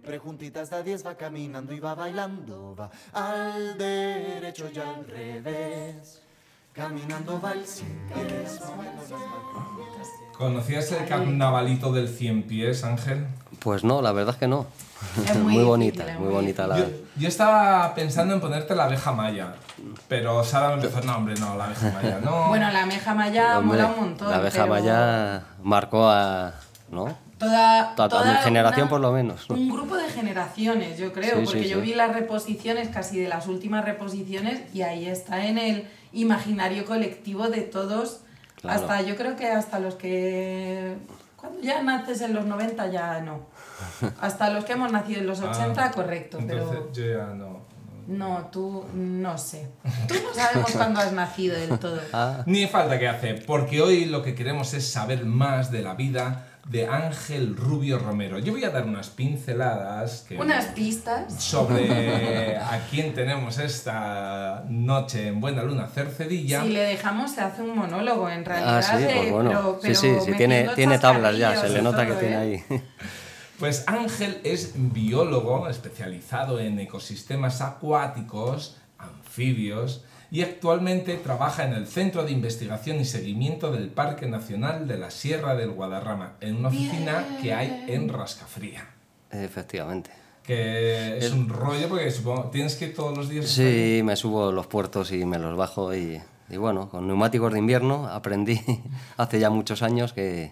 Siempre juntitas de a 10 va caminando y va bailando, va al derecho y al revés. Caminando va el 100 pies, moviendo las manitas. ¿Conocías el carnavalito del 100 pies, Ángel? Pues no, la verdad es que no. Es muy difícil, bonita, es muy muy bonita la... Yo estaba pensando en ponerte la abeja maya, pero Sara me empezó, no hombre, no, la abeja maya, no. Bueno, la abeja maya Hombre, mola un montón. la abeja pero maya marcó a... ¿no? Toda mi generación una- por lo menos. Un grupo de generaciones, yo creo, Sí, porque sí, yo sí. vi las reposiciones, casi de las últimas reposiciones, y ahí está en el imaginario colectivo de todos, Claro. hasta yo creo que hasta los que... Cuando ya naces en los 90 ya no. Hasta los que hemos nacido en los 80, correcto, Entonces pero... yo ya no. No, tú no sé. Tú no sabemos cuándo has nacido del todo. Ni falta que hace, porque hoy lo que queremos es saber más de la vida de Ángel Rubio Romero. Yo voy a dar unas pinceladas Unas pistas. sobre a quién tenemos esta noche en Buena Luna Cercedilla. Si le dejamos se hace un monólogo en realidad. Sí, pues bueno. pero sí, tiene metiendo tablas ya, se chascarrillos le y nota que todo, tiene ¿eh? ahí. Pues Ángel es biólogo especializado en ecosistemas acuáticos, anfibios, y actualmente trabaja en el Centro de Investigación y Seguimiento del Parque Nacional de la Sierra del Guadarrama, en una oficina que hay en Rascafría. Efectivamente. Que es un rollo porque supongo tienes que ir todos los días. Sí, me subo los puertos y me los bajo y bueno, con neumáticos de invierno aprendí hace ya muchos años que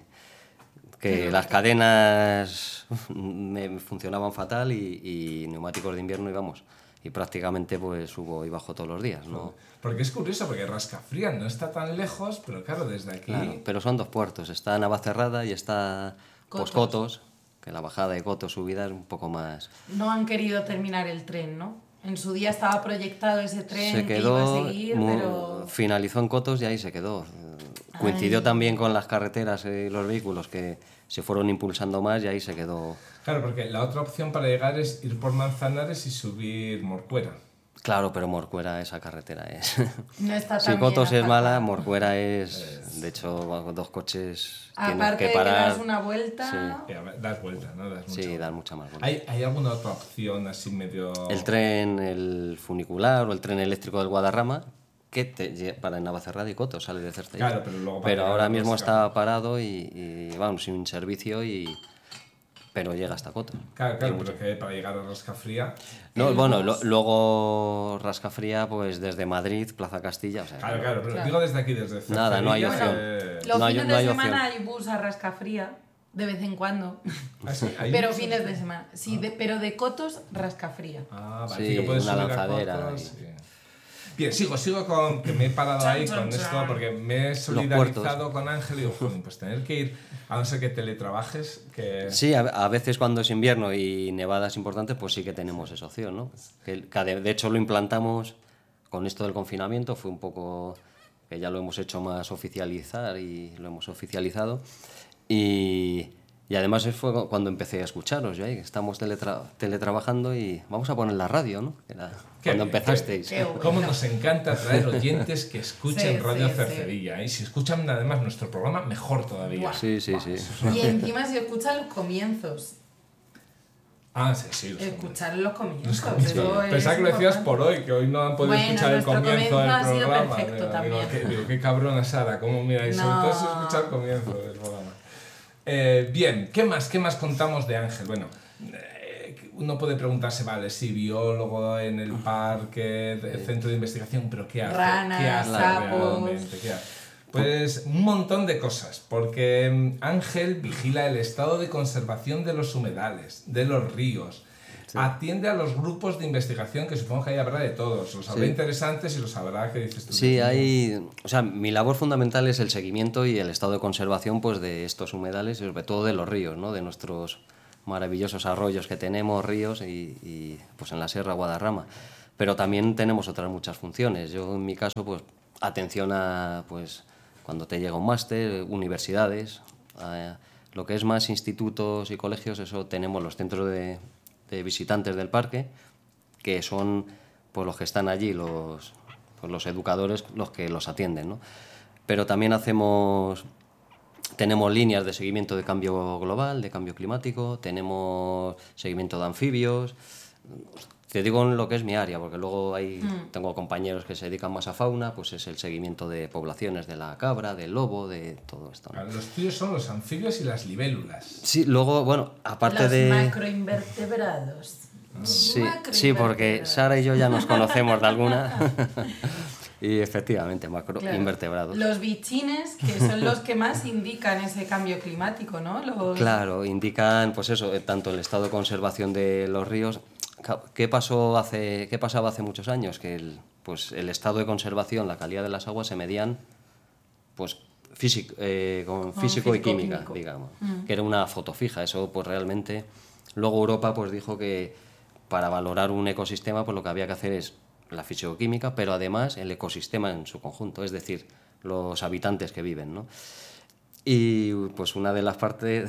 las cadenas me funcionaban fatal y neumáticos de invierno íbamos. Y prácticamente pues subo y bajo todos los días, ¿no? Porque es curioso, porque Rascafría no está tan lejos, pero claro, desde aquí... Claro, pero son dos puertos, está Navacerrada y está pues, Cotos, que la bajada de Cotos, subida es un poco más... No han querido terminar el tren, ¿no? En su día estaba proyectado ese tren Se que iba a quedó, seguir, pero... finalizó en Cotos y ahí se quedó. Coincidió también con las carreteras y los vehículos que se fueron impulsando más y ahí se quedó. Claro, porque la otra opción para llegar es ir por Manzanares y subir Morcuera. Claro, pero Morcuera, esa carretera es... No está Si tan Cotos bien es mala, aparcada. Morcuera es... De hecho, dos coches tienes Aparte que de parar. que das una vuelta... Y a ver, das vuelta, ¿no? Das mucha Sí, vuelta. dar mucha más vuelta. ¿Hay alguna otra opción así medio...? El tren, el funicular o el tren eléctrico del Guadarrama, que para Navacerrada y Cotos sale de Cercedilla. Claro, pero luego para Pero llegar ahora a mismo Rascafría. está parado vamos, sin servicio pero llega hasta Cotos. Claro, pero que para llegar a Rascafría... No, bueno, luego Rascafría, pues desde Madrid, Plaza Castilla, o sea, Claro, pero Claro. digo desde aquí, desde Cercedilla... Nada, no hay opción. Los No hay- fines no hay de opción. semana hay bus a Rascafría, de vez en cuando. ¿Ah, sí? ¿Hay Pero bus? fines de semana. Sí, pero de Cotos, Rascafría. Ah, vale, Sí, sí, que puedes una subir a lanzadera Cotos, y- sí. Bien, sigo con que me he parado ahí con esto porque me he solidarizado con Ángel y digo, joder, pues tener que ir, a no ser que teletrabajes, que... Sí, a veces cuando es invierno y nevadas importantes, pues sí que tenemos esa opción, ¿no? De hecho lo implantamos con esto del confinamiento, fue un poco que ya lo hemos hecho más oficializar y lo hemos oficializado. Y además fue cuando empecé a escucharos, ya, que estamos teletrabajando y vamos a poner la radio, ¿no? Era cuando empezasteis. qué bueno. Cómo nos encanta traer oyentes que escuchen Sí, Radio sí, Cercedilla. Y si escuchan además nuestro programa, mejor todavía. Buah. Sí. Y encima si escuchan los comienzos. Ah, sí. Escuchar los comienzos. Los comienzos. eso es Pensaba que lo decías importante. por hoy, que hoy no han podido Bueno, escuchar el nuestro comienzo del comienzo ha sido programa. perfecto también. Qué cabrona Sara, cómo miráis. No. Entonces escuchar el comienzo del programa. Bien, ¿qué más contamos de Ángel? Bueno, uno puede preguntarse, vale, sí, biólogo en el parque, el centro de investigación, pero ¿qué hace? Ranas, ¿Qué hace sapos. realmente? ¿Qué hace? Pues un montón de cosas, porque Ángel vigila el estado de conservación de los humedales, de los ríos, atiende a los grupos de investigación, que supongo que ahí habrá de todos, los habrá interesantes y los habrá que dices tú. Sí, o sea, mi labor fundamental es el seguimiento y el estado de conservación pues, de estos humedales y sobre todo de los ríos, ¿no? De nuestros maravillosos arroyos que tenemos, ríos y pues en la Sierra Guadarrama. Pero también tenemos otras muchas funciones. Yo en mi caso, pues atención a pues cuando te llega un máster, universidades, lo que es más institutos y colegios, eso tenemos los centros de visitantes del parque, que son pues, los que están allí, los educadores, los que los atienden, ¿no? Pero también hacemos tenemos líneas de seguimiento de cambio global, de cambio climático, tenemos seguimiento de anfibios. Te digo en lo que es mi área, porque luego tengo compañeros que se dedican más a fauna, pues es el seguimiento de poblaciones de la cabra, del lobo, de todo esto, ¿no? Los tuyos son los anfibios y las libélulas. Sí, luego, bueno, aparte Los de... macroinvertebrados. Sí, porque Sara y yo ya nos conocemos de alguna. Y efectivamente, macroinvertebrados. Los bichines, que son los que más indican ese cambio climático, ¿no? Claro, indican, pues eso, tanto el estado de conservación de los ríos. ¿Qué pasaba hace muchos años? Que el estado de conservación, la calidad de las aguas se medían pues, con físico y química, digamos, que era una foto fija. Eso pues realmente... Luego Europa pues dijo que para valorar un ecosistema pues lo que había que hacer es la físico-química, pero además el ecosistema en su conjunto, es decir, los habitantes que viven, ¿no? Y pues una parte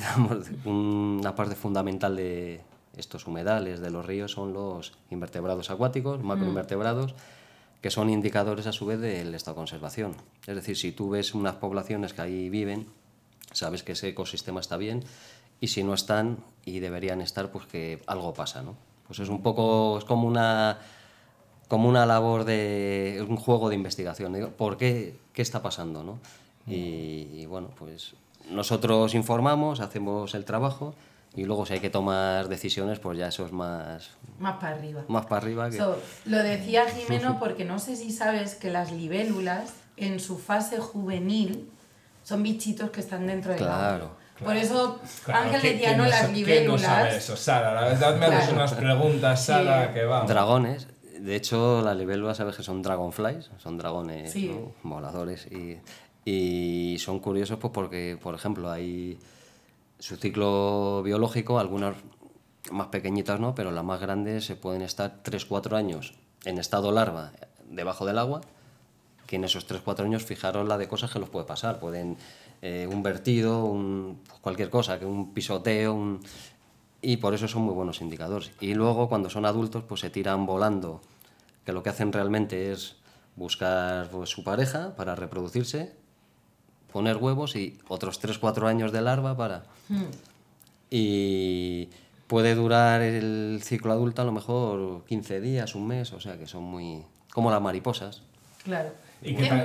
fundamental de estos humedales de los ríos son los invertebrados acuáticos, macroinvertebrados, que son indicadores a su vez del estado de conservación. Es decir, si tú ves unas poblaciones que ahí viven, sabes que ese ecosistema está bien, y si no están y deberían estar, pues que algo pasa, ¿no? Pues es un poco, es como una labor de un juego de investigación. Digo, ¿por qué? ¿Qué está pasando, no? Y bueno, pues nosotros informamos, hacemos el trabajo, y luego si hay que tomar decisiones, pues ya eso es más para arriba. Más para arriba. Lo decía Jimeno porque no sé si sabes que las libélulas, en su fase juvenil, son bichitos que están dentro del agua. Por eso Ángel decía, no, las libélulas... ¿Quién no sabe eso, Sara? La verdad me haces unas preguntas, Sara, que vamos. Dragones. De hecho, las libélulas sabes que son dragonflies, son dragones, ¿no? Voladores. Y son curiosos pues porque, por ejemplo, hay su ciclo biológico, algunas más pequeñitas no, pero las más grandes se pueden estar 3-4 años en estado larva debajo del agua, que en esos 3-4 años fijaros la de cosas que los puede pasar. Pueden un vertido, cualquier cosa, que un pisoteo, y por eso son muy buenos indicadores. Y luego cuando son adultos pues se tiran volando, que lo que hacen realmente es buscar pues, su pareja para reproducirse, poner huevos y otros 3-4 años de larva para... Y puede durar el ciclo adulto a lo mejor 15 días, un mes, o sea que son muy... como las mariposas. Claro. ¿Y qué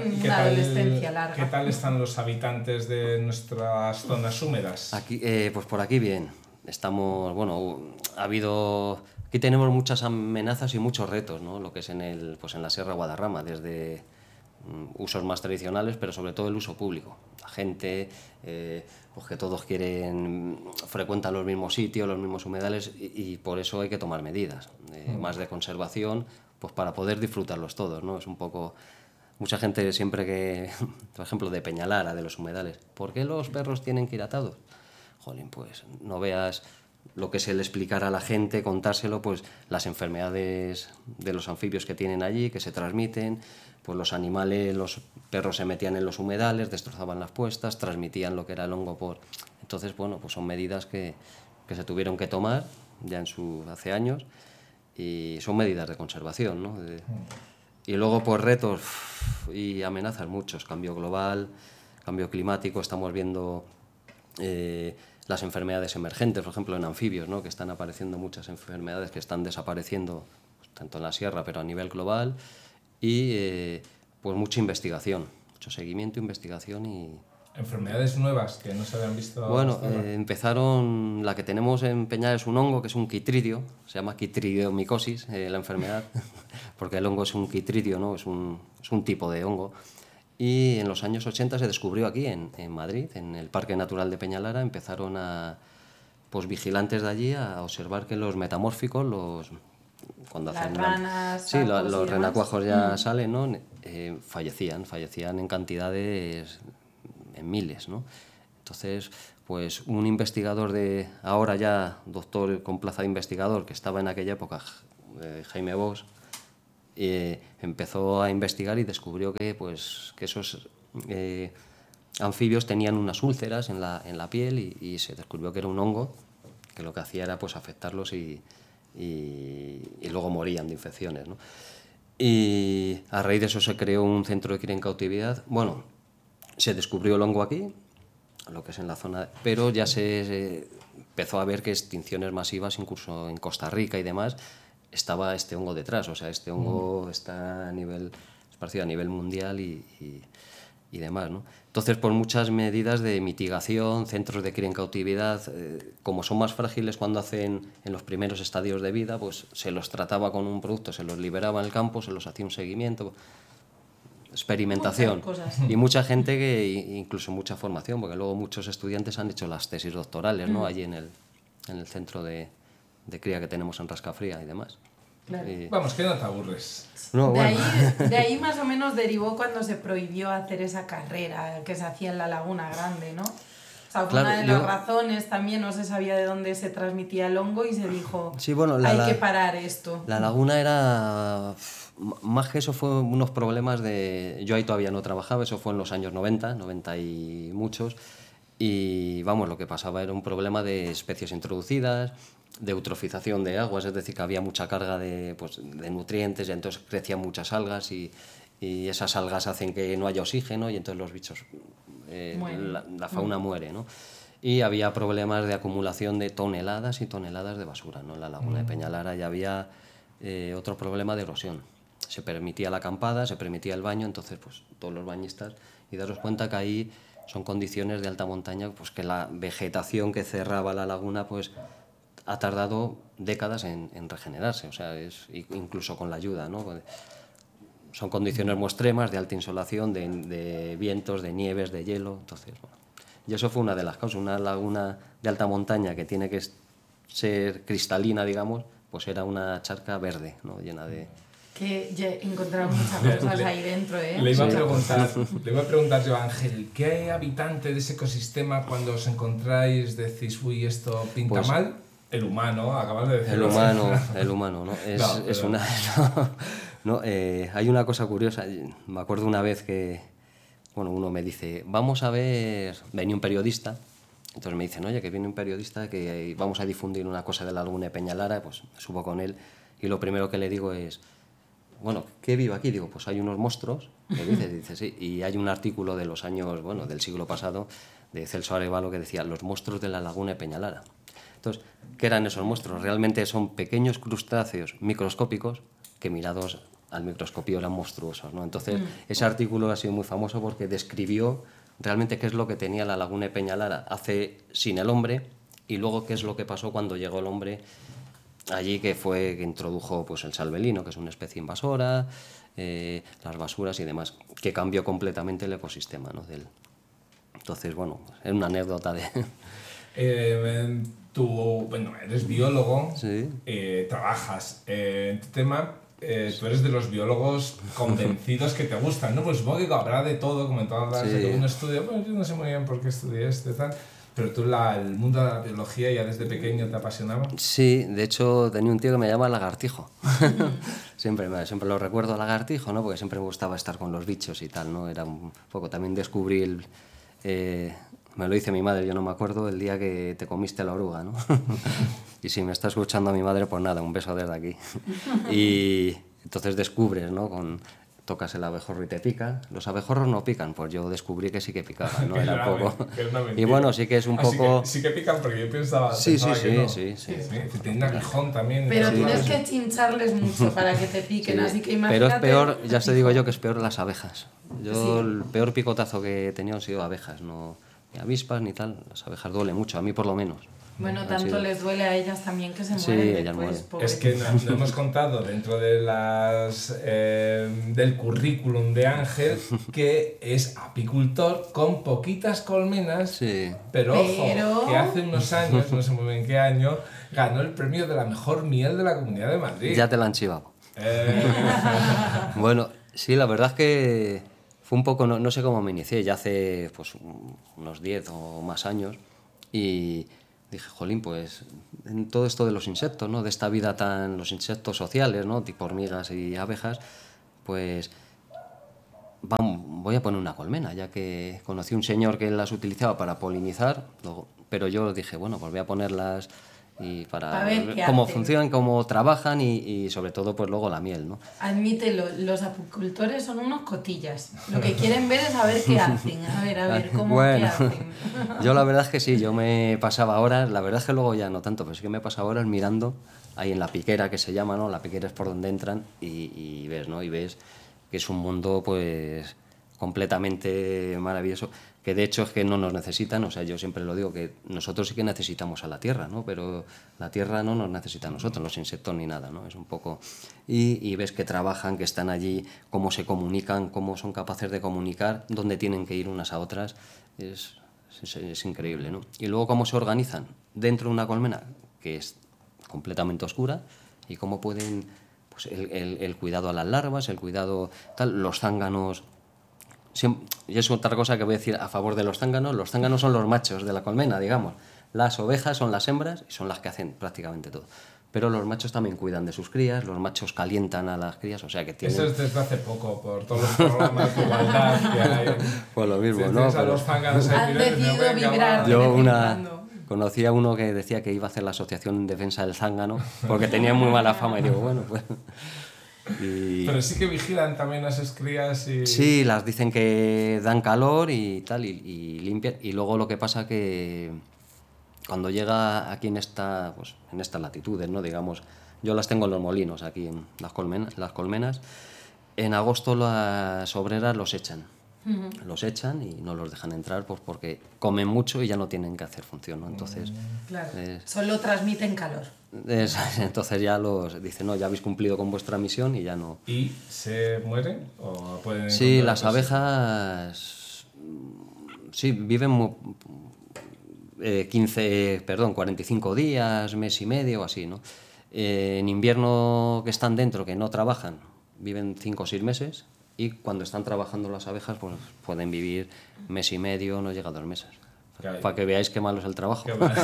tal están los habitantes de nuestras zonas húmedas? Aquí, pues por aquí bien. Estamos, bueno, aquí tenemos muchas amenazas y muchos retos, ¿no? Lo que es en la Sierra Guadarrama, desde usos más tradicionales, pero sobre todo el uso público. La gente, pues que todos frecuentan los mismos sitios, los mismos humedales, y por eso hay que tomar medidas más de conservación, pues para poder disfrutarlos todos, ¿no? Es un poco... Mucha gente siempre que, por ejemplo, de Peñalara, de los humedales, ¿por qué los perros tienen que ir atados? Jolín, pues no veas lo que es el explicar a la gente, contárselo, pues las enfermedades de los anfibios que tienen allí, que se transmiten, pues los animales, los perros se metían en los humedales, destrozaban las puestas, transmitían lo que era el hongo por... Entonces, bueno, pues son medidas que se tuvieron que tomar ya hace años, y son medidas de conservación, ¿no? Y luego, pues retos y amenazas muchos, cambio global, cambio climático, estamos viendo las enfermedades emergentes, por ejemplo en anfibios, ¿no? Que están apareciendo muchas enfermedades que están desapareciendo, pues, tanto en la sierra, pero a nivel global, y pues mucha investigación, mucho seguimiento, investigación y... ¿Enfermedades nuevas que no se habían visto? Bueno, empezaron, la que tenemos en Peñal es un hongo, que es un quitridio, se llama quitridiomicosis, la enfermedad, porque el hongo es un quitridio, ¿no? Es un tipo de hongo. Y en los años 80 se descubrió aquí, en Madrid, en el Parque Natural de Peñalara, empezaron pues vigilantes de allí a observar que los metamórficos, cuando las hacen... ranas, sí, los renacuajos ya salen, ¿no? Fallecían en cantidades... en miles, ¿no? Entonces, pues un investigador ahora ya doctor con plaza de investigador, que estaba en aquella época, Jaime Bosch, empezó a investigar y descubrió que esos anfibios tenían unas úlceras en la piel, y se descubrió que era un hongo que lo que hacía era pues afectarlos y luego morían de infecciones, ¿no? Y a raíz de eso se creó un centro de cría en cautividad. Bueno, se descubrió el hongo aquí, lo que es en la zona, pero ya se empezó a ver que extinciones masivas, incluso en Costa Rica y demás, estaba este hongo detrás, o sea, este hongo está esparcido a nivel mundial y demás, ¿no? Entonces, por muchas medidas de mitigación, centros de cría en cautividad, como son más frágiles cuando hacen en los primeros estadios de vida, pues se los trataba con un producto, se los liberaba en el campo, se los hacía un seguimiento, experimentación. Y mucha gente, que incluso mucha formación, porque luego muchos estudiantes han hecho las tesis doctorales, ¿no? Allí en el centro de cría que tenemos en Rascafría y demás. Claro. Vamos, que no te aburres. No, bueno. de ahí más o menos derivó cuando se prohibió hacer esa carrera que se hacía en la Laguna Grande, ¿no? O sea, fue una de las razones también, no se sabía de dónde se transmitía el hongo y se dijo, sí, bueno, hay que parar esto. La laguna era... Más que eso fue unos problemas de... Yo ahí todavía no trabajaba, eso fue en los años 90 y muchos, y vamos, lo que pasaba era un problema de especies introducidas, de eutrofización de aguas, es decir, que había mucha carga de nutrientes y entonces crecían muchas algas y esas algas hacen que no haya oxígeno y entonces los bichos, la fauna muere, ¿no? Y había problemas de acumulación de toneladas y toneladas de basura, ¿no? En la laguna de Peñalara ya había otro problema de erosión. Se permitía la acampada, se permitía el baño, entonces pues todos los bañistas, y daros cuenta que ahí son condiciones de alta montaña, pues que la vegetación que cerraba la laguna pues ha tardado décadas en regenerarse, o sea, incluso con la ayuda, ¿no? Son condiciones muy extremas de alta insolación, de vientos, de nieves, de hielo, entonces, bueno. Y eso fue una de las causas, una laguna de alta montaña que tiene que ser cristalina, digamos, pues era una charca verde, ¿no? Llena de... Que ya encontraron muchas cosas ahí dentro, ¿eh? Le iba a preguntar yo, Ángel, ¿qué habitante de ese ecosistema cuando os encontráis decís, uy, esto pinta pues, mal? El humano, acabas de decir. El humano, ¿no? Es una... No, hay una cosa curiosa. Me acuerdo una vez que, bueno, uno me dice, vamos a ver... Venía un periodista, entonces me dicen, oye, que viene un periodista, que vamos a difundir una cosa de la laguna de Peñalara, pues me subo con él y lo primero que le digo es, bueno, ¿qué vive aquí? Digo, pues hay unos monstruos, ¿qué dices? Dice, sí, y hay un artículo de los años, bueno, del siglo pasado, de Celso Arévalo, que decía, los monstruos de la laguna de Peñalara. Entonces, ¿qué eran esos monstruos? Realmente son pequeños crustáceos microscópicos que mirados al microscopio eran monstruosos, ¿no? Entonces, ese artículo ha sido muy famoso porque describió realmente qué es lo que tenía la laguna de Peñalara sin el hombre y luego qué es lo que pasó cuando llegó el hombre allí, que introdujo pues, el salvelino, que es una especie invasora, las basuras y demás, que cambió completamente el ecosistema, ¿no? Entonces, bueno, es una anécdota de... Tú, bueno, eres biólogo, sí. Trabajas en tu tema, tú eres de los biólogos convencidos que te gustan, ¿no? Pues supongo que habrá de todo, como en todas las que uno estudia, bueno, yo no sé muy bien por qué estudié tal, pero tú el mundo de la biología ya desde pequeño te apasionaba. Sí, de hecho tenía un tío que me llama Lagartijo. siempre lo recuerdo Lagartijo, ¿no? Porque siempre me gustaba estar con los bichos y tal, ¿no? Era un poco también descubrí me lo dice mi madre, yo no me acuerdo, el día que te comiste la oruga, ¿no? Y si me está escuchando a mi madre, pues nada, un beso desde aquí. Y entonces descubres, ¿no? Tocas el abejorro y te pica. Los abejorros no pican, pues yo descubrí que sí que picaban, ¿no? Era poco... Y bueno, sí que es un poco... Sí que pican porque yo pensaba sí. Tiene un aguijón también. Pero tienes que chincharles mucho para que te piquen, así que imagínate... Pero es peor, ya te digo yo que es peor las abejas. El peor picotazo que he tenido han sido abejas, no... Ni avispas ni tal, las abejas duelen mucho, a mí por lo menos. Bueno, tanto les duele a ellas también que se mueren. Sí, ellas mueren. Es que nos hemos contado dentro de del currículum de Ángel que es apicultor con poquitas colmenas, pero ojo, que hace unos años, no sé muy bien qué año, ganó el premio de la mejor miel de la Comunidad de Madrid. Ya te la han chivado. Bueno, sí, la verdad es que... Fue un poco, no sé cómo me inicié, ya hace pues, unos 10 o más años, y dije, jolín, pues en todo esto de los insectos, ¿no? De esta vida los insectos sociales, ¿no? Tipo hormigas y abejas, pues voy a poner una colmena, ya que conocí un señor que las utilizaba para polinizar, pero yo dije, bueno, pues voy a ponerlas y para A ver qué cómo hacen. funcionan, cómo trabajan y sobre todo pues luego la miel, ¿no? Admítelo, los apicultores son unos cotillas. Lo que quieren ver es a ver qué hacen. A ver, cómo Bueno, qué hacen. yo la verdad es que sí, yo me pasaba horas, la verdad es que luego ya no tanto, pero sí que me pasaba horas mirando ahí en la piquera que se llama, ¿no? La piquera es por donde entran y ves, ¿no? Y ves que es un mundo pues completamente maravilloso, que de hecho es que no nos necesitan, o sea, yo siempre lo digo, que nosotros sí que necesitamos a la tierra, ¿no? Pero la tierra no nos necesita a nosotros, los insectos ni nada, ¿no? Es un poco... Y ves que trabajan, que están allí, cómo se comunican, cómo son capaces de comunicar, dónde tienen que ir unas a otras, es increíble, ¿no? Y luego cómo se organizan dentro de una colmena, que es completamente oscura, y cómo pueden... Pues el cuidado a las larvas, el cuidado... tal, los zánganos... Y es otra cosa que voy a decir a favor de los zánganos son los machos de la colmena, digamos. Las ovejas son las hembras y son las que hacen prácticamente todo. Pero los machos también cuidan de sus crías, los machos calientan a las crías, o sea que tienen... Eso es desde hace poco, por todos los programas de igualdad que hay. Pues lo mismo, Si ¿no? a los zánganos Han decidido vibrar de Yo vez en cuando. conocí a uno que decía que iba a hacer la Asociación en Defensa del Zángano, porque tenía muy mala fama, y digo, bueno, pues... Pero sí que vigilan también a sus crías y... Sí, las dicen que dan calor y tal, y limpian. Y luego lo que pasa que cuando llega aquí en estas latitudes, ¿no? Digamos, yo las tengo en los molinos, aquí en las colmenas, en agosto las obreras los echan. Los echan y no los dejan entrar pues porque comen mucho y ya no tienen que hacer función, ¿no? Entonces... Claro, solo transmiten calor. Entonces ya los dicen, no, ya habéis cumplido con vuestra misión y ya no... ¿Y se mueren o pueden...? Sí, las abejas... Sí, viven 45 días, mes y medio o así, ¿no? En invierno que están dentro, que no trabajan, viven 5 o 6 meses y cuando están trabajando las abejas pues pueden vivir mes y medio, no llega a 2 meses. Claro. Para que veáis qué malo es el trabajo.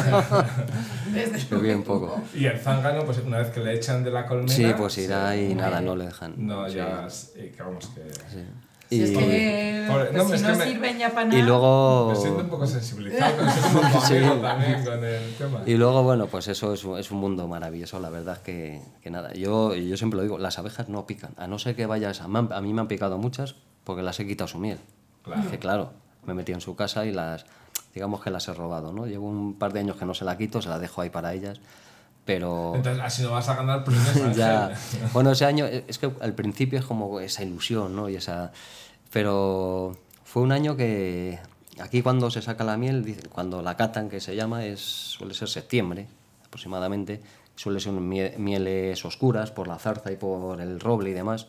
Bien poco. Y el zángano, pues una vez que le echan de la colmena... Sí, pues irá y nada, no le dejan. No, sí. ya... que vamos, que... Sí. Si es que si no sirven ya para nada. Y luego... Me siento un poco sensibilizado con ese como amigo también con el tema. Y luego, bueno, pues eso es un mundo maravilloso, la verdad que nada. Yo siempre lo digo, las abejas no pican, a no ser que vayas... A mí me han picado muchas porque las he quitado su miel. Claro. Que claro, me he metido en su casa y las... Digamos que las he robado, ¿no? Llevo un par de años que no se la quito, se la dejo ahí para ellas, pero... Entonces, así no vas a ganar premios, Ángel. Ya. Bueno, ese año, es que al principio es como esa ilusión, ¿no? Y esa... Pero fue un año que aquí cuando se saca la miel, cuando la catan, que se llama, suele ser septiembre aproximadamente, suele ser mieles oscuras por la zarza y por el roble y demás.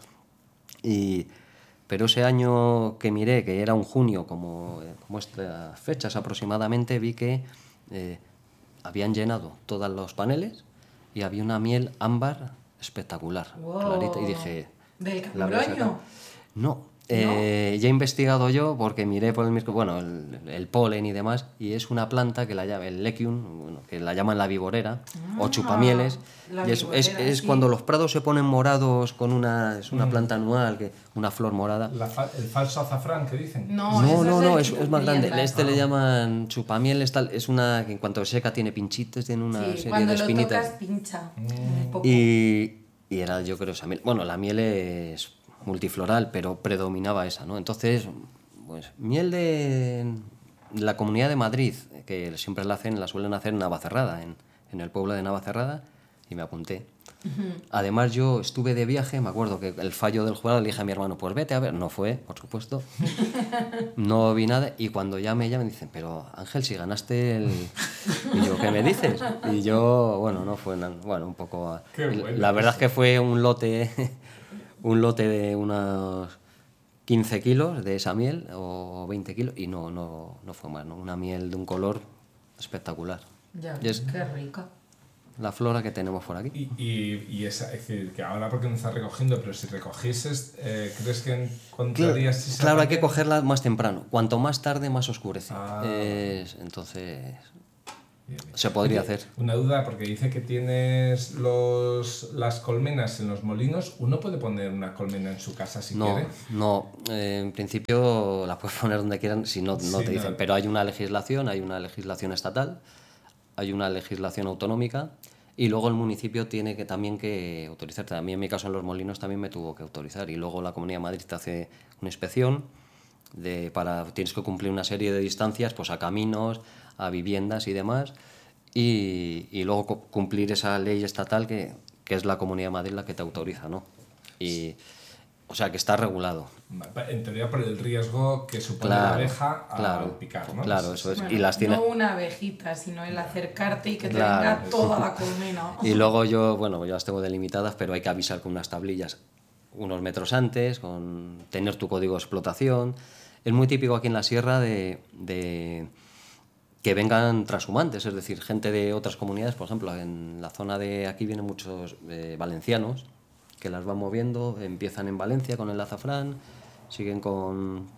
Pero ese año que miré, que era un junio, como estas fechas aproximadamente, vi que habían llenado todos los paneles y había una miel ámbar espectacular, wow. clarita, y dije... ¿Del Camuroño? No. Ya he investigado yo porque miré por el microscopio, bueno, el polen y demás, y es una planta que la llaman el lechium, bueno, que la llaman la viborera o chupamieles, y es sí. Cuando los prados se ponen morados con una planta anual, una flor morada. El falso azafrán que dicen. No, es más grande. Le llaman chupamieles, tal, es una que en cuanto seca tiene pinchitos, tiene una serie de espinitas. Cuando lo tocas pincha. Y era, yo creo, esa miel. Bueno, la miel es multifloral, pero predominaba esa, ¿no? Entonces, pues miel de la Comunidad de Madrid, que siempre la suelen hacer en Navacerrada, en el pueblo de Navacerrada, y me apunté. Además, yo estuve de viaje, me acuerdo que el fallo del jurado le dije a mi hermano, pues vete a ver, no fue, por supuesto, no vi nada, y cuando ya me llaman dicen, pero Ángel, si ganaste el... Y yo, ¿qué me dices? Y yo, bueno, no fue nada, bueno, un poco... La verdad es que fue un lote de unos 15 kilos de esa miel, o 20 kilos, y no fue más, ¿no? Una miel de un color espectacular. Ya, y es qué rica. La flora que tenemos por aquí. Y es decir, que ahora porque no está recogiendo, pero si recogieses, ¿crees que encontrarías esa Claro, hay que cogerla más temprano. Cuanto más tarde, más oscurece. Entonces... Bien. Se podría hacer. Una duda, porque dice que tienes las colmenas en los molinos. ¿Uno puede poner una colmena en su casa si quiere? No, en principio la puedes poner donde quieran si no te dicen. Pero hay una legislación estatal hay una legislación autonómica y luego el municipio tiene que también que autorizar. También en mi caso en Los Molinos también me tuvo que autorizar y luego la Comunidad de Madrid te hace una inspección tienes que cumplir una serie de distancias pues a caminos, a viviendas y demás y luego cumplir esa ley estatal que es la Comunidad de Madrid la que te autoriza, ¿no? O sea, que está regulado. En teoría por el riesgo que supone la abeja al picar, ¿no? Claro, eso es. Bueno, y las tiene... No una abejita, sino el acercarte y que te venga toda la colmena. Y luego yo las tengo delimitadas, pero hay que avisar con unas tablillas unos metros antes, con tener tu código de explotación. Es muy típico aquí en la sierra de que vengan transhumantes, es decir, gente de otras comunidades. Por ejemplo, en la zona de aquí vienen muchos valencianos, que las van moviendo, empiezan en Valencia con el azafrán, siguen con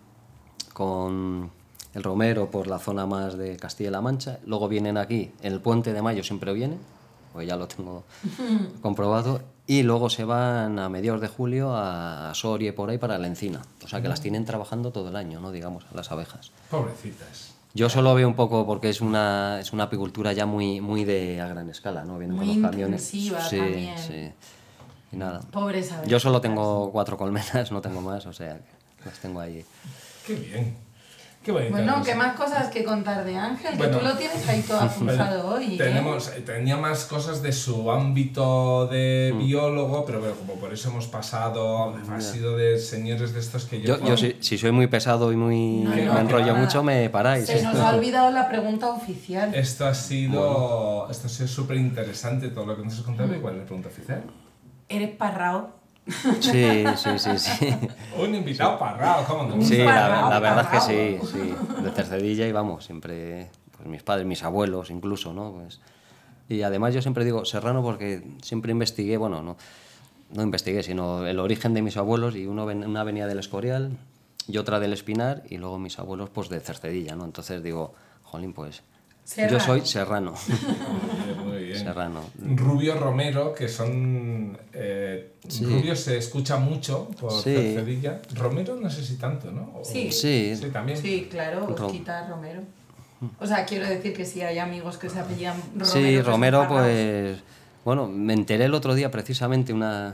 el romero por la zona más de Castilla-La Mancha, luego vienen aquí, en el Puente de Mayo siempre vienen, pues ya lo tengo comprobado, y luego se van a mediados de julio a Soria y por ahí para la Encina, o sea que las tienen trabajando todo el año, ¿no? Digamos, las abejas. Pobrecitas. Yo solo veo un poco porque es una apicultura ya muy de a gran escala, ¿no? Vienen muy con los camiones. Intensiva también. Sí. Y nada. Pobres abejas. Yo solo tengo 4 colmenas, no tengo más, o sea, que las tengo ahí. Qué bien. Qué bonito. Bueno, ¿qué más cosas que contar de Ángel? Que tú lo tienes ahí todo apunzado hoy. Tenía más cosas de su ámbito de biólogo, pero bueno, como por eso hemos pasado, ha sido de señores de estos que yo si soy muy pesado y me enrollo mucho, me paráis. Se nos ha olvidado la pregunta oficial. Esto ha sido súper interesante todo lo que nos has contado. ¿Y cuál es la pregunta oficial? ¿Eres parrao? Sí. Un invitado parrao, ¿cómo no? Sí, la verdad es que sí, de Cercedilla y vamos, siempre, pues mis padres, mis abuelos incluso, ¿no? Pues, y además yo siempre digo serrano porque siempre investigué, bueno, no investigué, sino el origen de mis abuelos y una venía del Escorial y otra del Espinar y luego mis abuelos pues de Cercedilla, ¿no? Entonces digo, jolín, pues Serrano. yo soy serrano. Muy bien. Serrano. Rubio Romero, que son... Rubio se escucha mucho por Cercedilla. Romero no sé si tanto, ¿no? Sí, también. Sí, claro, Osquita Romero. O sea, quiero decir que sí hay amigos que se apellidan Romero. Sí, Romero, pues... Bueno, me enteré el otro día precisamente una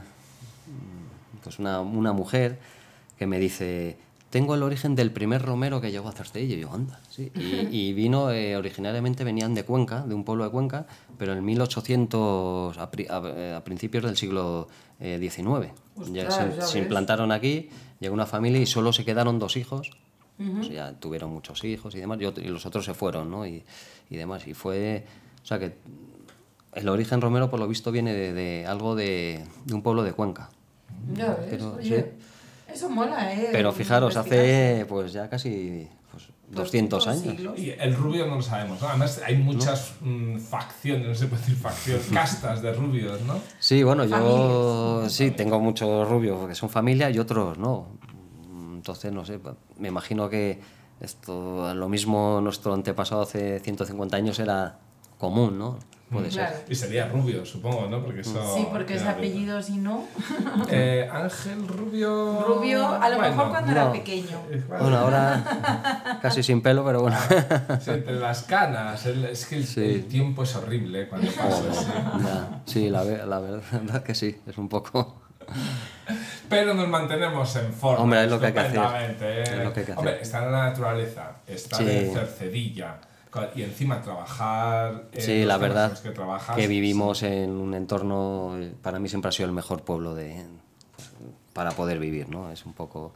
mujer que me dice... Tengo el origen del primer romero que llegó a Cercedilla. Y yo, anda, sí. Y vino, originariamente venían de Cuenca, de un pueblo de Cuenca, pero en 1800, a principios del siglo XIX. Se implantaron aquí, llegó una familia y solo se quedaron 2 hijos. Pues ya tuvieron muchos hijos y demás, y los otros se fueron, ¿no? Y demás. Y fue... O sea que el origen romero, por lo visto, viene de algo de un pueblo de Cuenca. Ya ves, Pero, oye, sí. Eso mola, ¿eh? Pero fijaros, hace pues ya casi 200 años. Siglos. Y el rubio no lo sabemos, ¿no? Además hay muchas facciones, no se puede decir facción, castas de rubios, ¿no? Sí, bueno, yo sí tengo muchos rubios que son familia y otros no. Entonces, no sé, me imagino que esto, lo mismo nuestro antepasado hace 150 años era común, ¿no? Puede ser. Claro. Y sería rubio, supongo, ¿no? Porque eso, Sí, porque ese apellido, si no... Ángel Rubio... Rubio, a lo mejor cuando era pequeño. Bueno, ahora casi sin pelo, pero bueno. Sí, entre las canas, es que el tiempo es horrible cuando pasa así. Sí, la verdad que sí, es un poco... Pero nos mantenemos en forma. Hombre, es lo que hay que hacer. Es lo que hay que hacer. Hombre, estar en la naturaleza, estar en Cercedilla y encima trabajar en la verdad que trabajas, que vivimos en un entorno, para mí siempre ha sido el mejor pueblo para poder vivir, ¿no? Es un poco...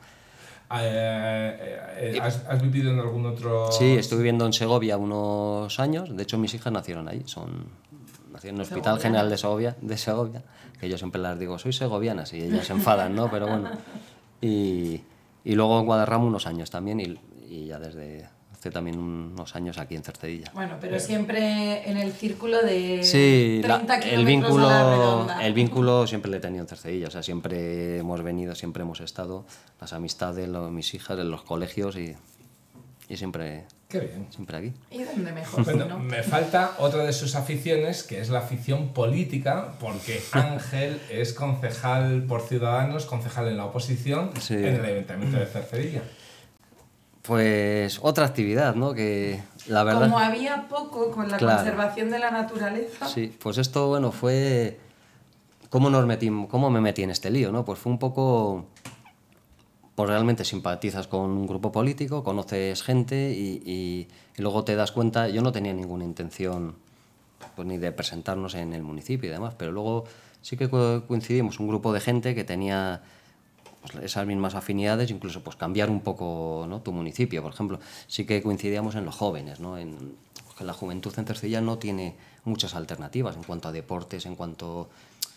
¿Has vivido en algún otro...? Sí, estuve viviendo en Segovia unos años, de hecho mis hijas nacieron ahí, nacieron en el Hospital General de Segovia, que yo siempre les digo, soy segovianas, y ellas se enfadan, ¿no? Pero bueno, y luego en Guadarrama unos años también, y ya desde hace también unos años aquí en Cercedilla. Bueno, pero siempre en el círculo de 30 a kilómetros la redonda. El vínculo siempre lo he tenido en Cercedilla, o sea, siempre hemos venido, siempre hemos estado, las amistades, mis hijas, en los colegios y siempre... Qué bien. Siempre aquí. ¿Y dónde mejor? Bueno, ¿no? me falta otra de sus aficiones, que es la afición política, porque Ángel es concejal por Ciudadanos, concejal en la oposición, en el Ayuntamiento de Cercedilla. Pues otra actividad, ¿no? Que la verdad... Como había poco con la conservación de la naturaleza... Sí, pues esto, bueno, fue... ¿Cómo me metí en este lío, no? Pues fue un poco... Pues realmente simpatizas con un grupo político, conoces gente y luego te das cuenta... Yo no tenía ninguna intención pues, ni de presentarnos en el municipio y demás, pero luego sí que coincidimos un grupo de gente que tenía... Pues esas mismas afinidades, incluso pues cambiar un poco, ¿no? Tu municipio, por ejemplo. Sí que coincidíamos en los jóvenes, ¿no? Que la juventud en Cercilla no tiene muchas alternativas en cuanto a deportes, en cuanto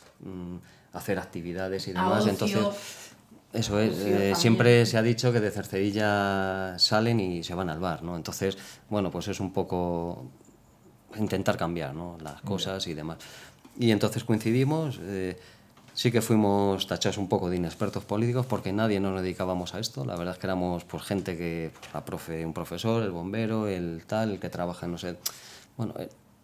a hacer actividades y demás. Ocio, entonces, eso es, siempre se ha dicho que de Cercedilla salen y se van al bar, ¿no? Entonces, bueno, pues es un poco intentar cambiar, ¿no? Las cosas y demás. Y entonces coincidimos... Sí que fuimos tachados un poco de inexpertos políticos porque nadie nos dedicábamos a esto. La verdad es que éramos pues, gente que, pues, un profesor, el bombero, el que trabaja en no sé... Bueno,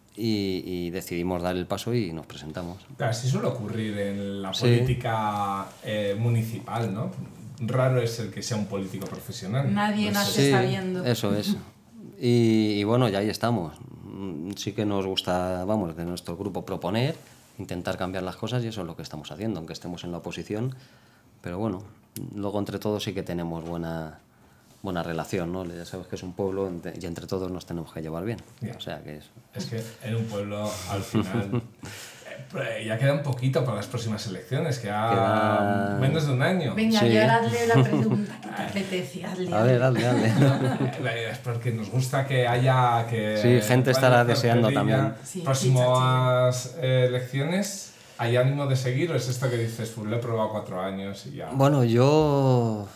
y decidimos dar el paso y nos presentamos. Claro, sí suele ocurrir en la política municipal, ¿no? Raro es el que sea un político profesional. Nadie nace sabiendo. Eso es. Y bueno, ya ahí estamos. Sí que nos gusta, vamos, de nuestro grupo proponer, intentar cambiar las cosas y eso es lo que estamos haciendo, aunque estemos en la oposición. Pero bueno, luego entre todos sí que tenemos buena relación, ¿no? Ya sabes que es un pueblo y entre todos nos tenemos que llevar bien. Yeah. O sea que es que en un pueblo al final ya queda un poquito para las próximas elecciones, queda menos de un año. Venga, y ahora hazle la pregunta que te apetece. A ver, hazle. Es porque nos gusta que haya... Sí, gente estará deseando también. Próximas elecciones, ¿hay ánimo de seguir o es esto que dices, pues lo he probado 4 años y ya? Bueno, yo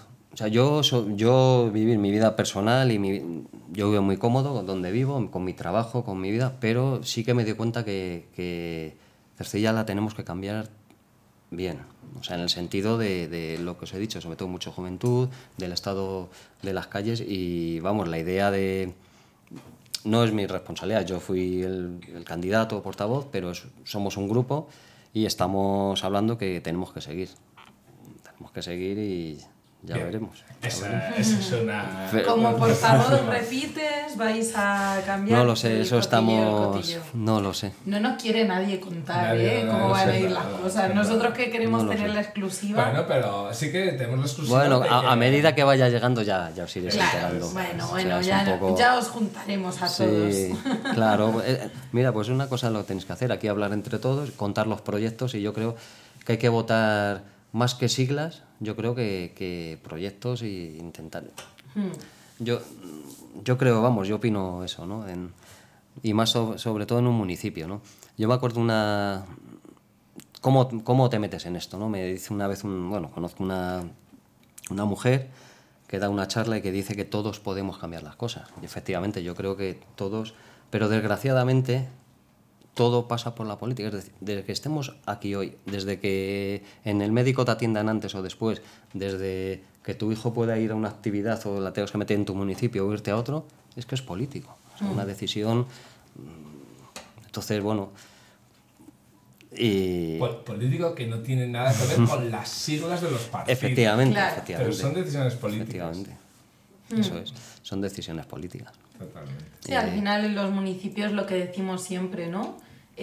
vivir mi vida personal y yo vivo muy cómodo donde vivo, con mi trabajo, con mi vida, pero sí que me di cuenta que Cercilla la tenemos que cambiar bien, o sea, en el sentido de lo que os he dicho, sobre todo mucha juventud, del estado de las calles y, vamos, la idea de... No es mi responsabilidad, yo fui el candidato portavoz, pero somos un grupo y estamos hablando que tenemos que seguir. Tenemos que seguir y... Ya veremos. Esa es una... Como portavoz repites, vais a cambiar. No lo sé, eso estamos... No lo sé. No nos quiere nadie contar cómo van a ir las cosas. Nosotros que queremos tener la exclusiva. Bueno, pero sí que tenemos la exclusiva. Bueno, a medida que vaya llegando ya os iréis enterando. Bueno, o sea, ya os juntaremos a todos. Claro. Mira, pues una cosa lo tenéis que hacer, aquí hablar entre todos, contar los proyectos y yo creo que hay que votar... Más que siglas, yo creo que proyectos y intentar... Yo creo, vamos, yo opino eso, ¿no? Y más sobre todo en un municipio, ¿no? Yo me acuerdo ¿Cómo te metes en esto, no? Me dice una vez conozco una mujer que da una charla y que dice que todos podemos cambiar las cosas. Y efectivamente, yo creo que todos... Pero desgraciadamente... Todo pasa por la política, es decir, desde que estemos aquí hoy, desde que en el médico te atiendan antes o después, desde que tu hijo pueda ir a una actividad o la tengas que meter en tu municipio o irte a otro, es que es político, o sea, una decisión. Entonces, bueno... Político que no tiene nada que ver con las siglas de los partidos. Efectivamente. Pero son decisiones políticas. Eso es, son decisiones políticas. Totalmente. Sí, al final en los municipios lo que decimos siempre, ¿no?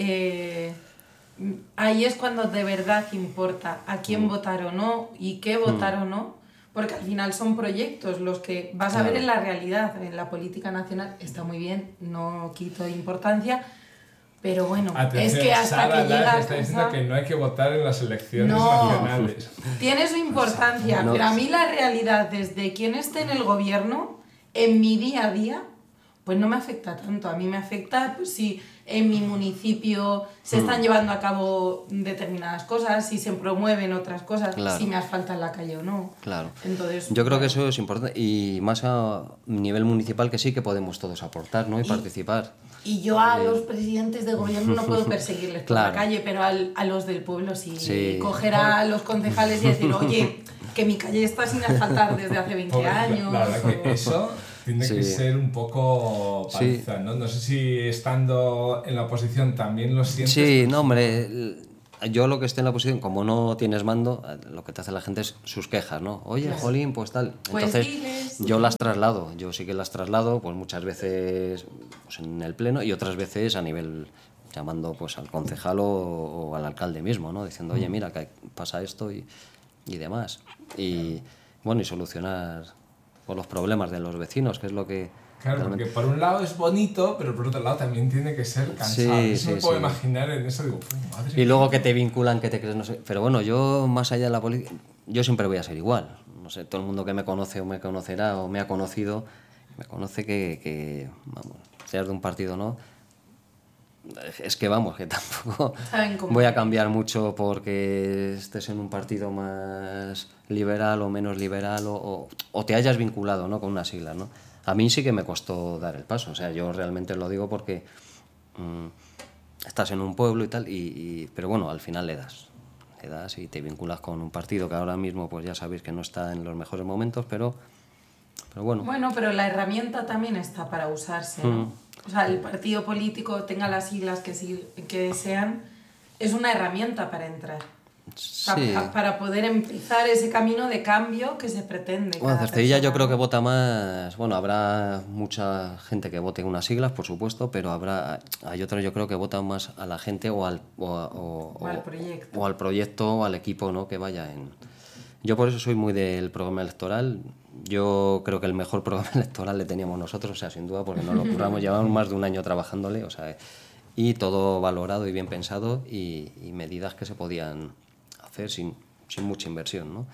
Ahí es cuando de verdad importa a quién votar o no y qué votar o no, porque al final son proyectos los que vas a ver en la realidad, en la política nacional está muy bien, no quito importancia, pero bueno, atención, es que hasta Sara que llega está diciendo que no hay que votar en las elecciones nacionales. Tiene su importancia, pero a mí la realidad desde quien esté en el gobierno, en mi día a día, pues no me afecta tanto. A mí me afecta pues, si en mi municipio se están llevando a cabo determinadas cosas, si se promueven otras cosas, si me asfaltan la calle o no. Claro. Entonces, yo creo que eso es importante y más a nivel municipal que sí que podemos todos aportar, ¿no? y participar. Y yo a los presidentes de gobierno no puedo perseguirles por la calle, pero a los del pueblo sí. Coger a los concejales y decir, oye, que mi calle está sin asfaltar desde hace 20 años. La verdad que eso... Tiene que ser un poco paliza, ¿no? No sé si estando en la oposición también lo sientes. Sí, no, hombre, yo lo que esté en la posición, como no tienes mando, lo que te hace la gente es sus quejas, ¿no? Oye, claro. Jolín, pues tal. Entonces, pues yo las traslado, yo sí que las traslado, pues muchas veces pues en el pleno y otras veces a nivel, llamando pues al concejal o al alcalde mismo, ¿no? Diciendo, oye, mira, que pasa esto y demás. Y bueno, y solucionar pues, los problemas de los vecinos, que es lo que... Claro, realmente... porque por un lado es bonito, pero por otro lado también tiene que ser cansado. Eso me puedo imaginar en eso, digo, madre mía. Y luego que te vinculan, que te crees, no sé. Pero bueno, yo más allá de la política, yo siempre voy a ser igual. No sé, todo el mundo que me conoce o me conocerá o me ha conocido, me conoce que vamos, seas de un partido o no, es que vamos, que tampoco voy a cambiar mucho porque estés en un partido más liberal o menos liberal o te hayas vinculado, ¿no? Con unas siglas, ¿no? A mí sí que me costó dar el paso, o sea, yo realmente lo digo porque estás en un pueblo y tal, pero bueno, al final le das y te vinculas con un partido que ahora mismo pues ya sabéis que no está en los mejores momentos, pero bueno. Bueno, pero la herramienta también está para usarse, ¿no? O sea, el partido político, tenga las siglas que sean, es una herramienta para entrar. Sí. Para poder empezar ese camino de cambio que se pretende. Bueno, Cercedilla yo creo que vota más... Bueno, habrá mucha gente que vote unas siglas, por supuesto, pero hay otros yo creo que votan más a la gente o al proyecto. O al proyecto o al equipo, ¿no? Que vaya en... Yo por eso soy muy del programa electoral. Yo creo que el mejor programa electoral le teníamos nosotros, o sea, sin duda, porque nos lo curramos, llevamos más de un año trabajándole, o sea, y todo valorado y bien pensado y medidas que se podían hacer sin mucha inversión, ¿no?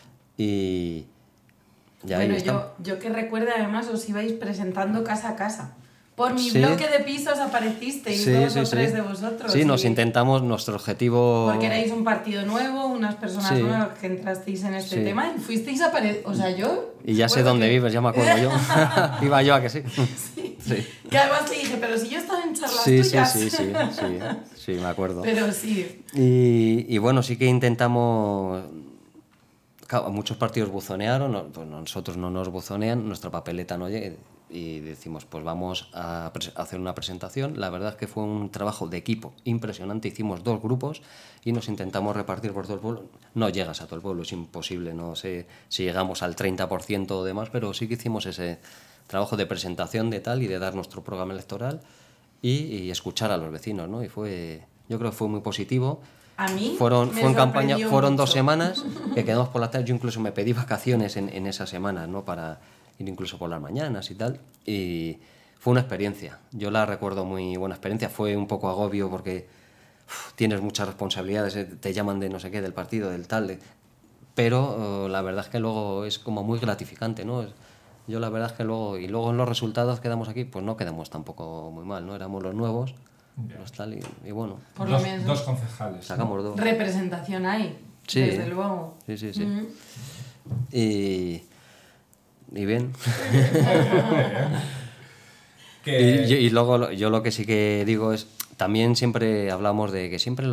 Y ya bueno, ahí yo que recuerdo, además, os ibais presentando casa a casa. Por mi bloque de pisos aparecisteis dos o tres de vosotros. Sí, nos intentamos, nuestro objetivo... Porque erais un partido nuevo, unas personas nuevas que entrasteis en este tema y fuisteis a o sea, yo... Y ya sé dónde vives, ya me acuerdo yo. Iba yo a que sí. Sí. Que además te dije, pero si yo estaba en charlas tuyas. Sí, me acuerdo. Pero sí. Y bueno, sí que intentamos... Claro, muchos partidos buzonearon, pues nosotros no nos buzonean, nuestra papeleta no llega... Y decimos, pues vamos a hacer una presentación. La verdad es que fue un trabajo de equipo impresionante. Hicimos 2 grupos y nos intentamos repartir por todo el pueblo. No llegas a todo el pueblo, es imposible. No sé si llegamos al 30% o demás, pero sí que hicimos ese trabajo de presentación de tal y de dar nuestro programa electoral y escuchar a los vecinos, ¿no? Y yo creo que fue muy positivo. A mí fue en campaña, fueron mucho. 2 semanas que quedamos por la tarde. Yo incluso me pedí vacaciones en esas semanas, ¿no? Para ir incluso por las mañanas y tal, y fue una experiencia, yo la recuerdo muy buena experiencia, fue un poco agobio porque tienes muchas responsabilidades, te llaman de no sé qué, del partido, del tal, pero la verdad es que luego es como muy gratificante, ¿no? Yo la verdad es que luego en los resultados que damos aquí, pues no quedamos tampoco muy mal, ¿no? Éramos los nuevos, los tal, y bueno. Por lo menos. 2 concejales. Sacamos 2. Representación hay, desde luego. Sí. Y bien. Y luego yo lo que sí que digo es, también siempre hablamos de que siempre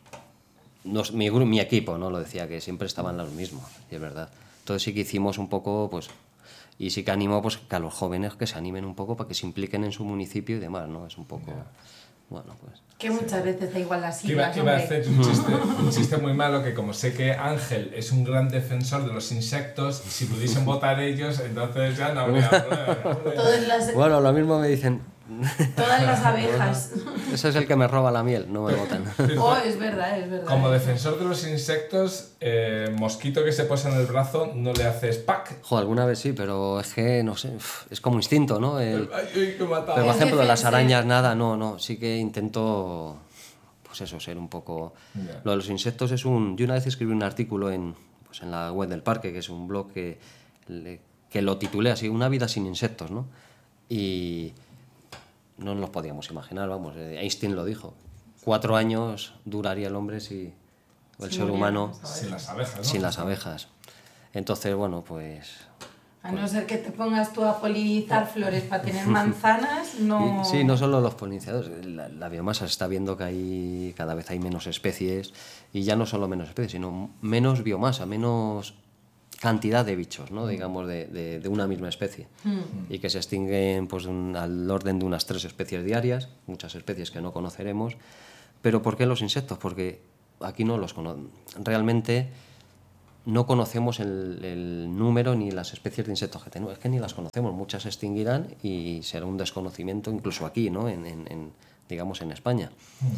mi equipo, ¿no? Lo decía, que siempre estaban los mismos, y es verdad. Entonces sí que hicimos un poco, pues, y sí que animo pues, que a los jóvenes que se animen un poco para que se impliquen en su municipio y demás, ¿no? Es un poco... Bueno, pues... Que muchas veces da igual las siglas. Iba a hacer un chiste muy malo, que como sé que Ángel es un gran defensor de los insectos, si pudiesen votar ellos, entonces ya no habría problema. Bueno, lo mismo me dicen... Todas las abejas. Ese es el que me roba la miel, no me votan. Oh, es verdad. Como defensor de los insectos, mosquito que se posa en el brazo, ¿no le haces pack? Joder, alguna vez sí, pero es que, no sé, es como instinto, ¿no? Ay, que mataba. Pero, por ejemplo, las arañas, nada, no. Sí que intento, pues eso, ser un poco... Yeah. Lo de los insectos es un... Yo una vez escribí un artículo en la web del parque, que es un blog que lo titulé así, Una vida sin insectos, ¿no? Y... no nos podíamos imaginar, vamos, Einstein lo dijo. 4 años duraría el hombre si el ser humano... Sin las abejas, ¿no? Sin las abejas. Entonces, bueno, pues... A no ser que te pongas tú a polinizar flores para tener manzanas, no... Sí, no solo los polinizadores. La biomasa se está viendo que cada vez hay menos especies, y ya no solo menos especies, sino menos biomasa, menos cantidad de bichos, ¿no? Digamos, de una misma especie. Y que se extinguen pues, al orden de unas 3 especies diarias, muchas especies que no conoceremos. ¿Pero por qué los insectos? Porque aquí no los conocemos. Realmente no conocemos el número ni las especies de insectos que tenemos, es que ni las conocemos, muchas se extinguirán y será un desconocimiento incluso aquí, ¿no? Digamos en España.